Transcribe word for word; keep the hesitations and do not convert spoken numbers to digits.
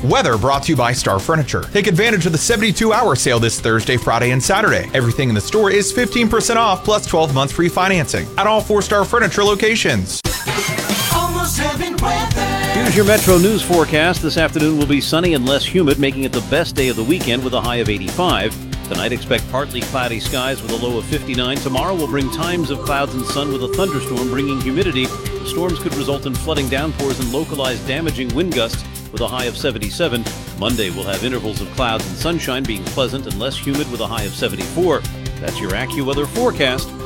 Weather brought to you by Star Furniture. Take advantage of the seventy-two hour sale this Thursday, Friday, and Saturday. Everything in the store is fifteen percent off plus twelve months free financing at all four Star Furniture locations. Almost Heaven weather. Here's your Metro News forecast. This afternoon will be sunny and less humid, making it the best day of the weekend with a high of eighty-five. Tonight, expect partly cloudy skies with a low of fifty-nine. Tomorrow will bring times of clouds and sun with a thunderstorm bringing humidity. The storms could result in flooding downpours and localized damaging wind gusts with a high of seventy-seven. Monday will have intervals of clouds and sunshine being pleasant and less humid with a high of seventy-four. That's your AccuWeather forecast.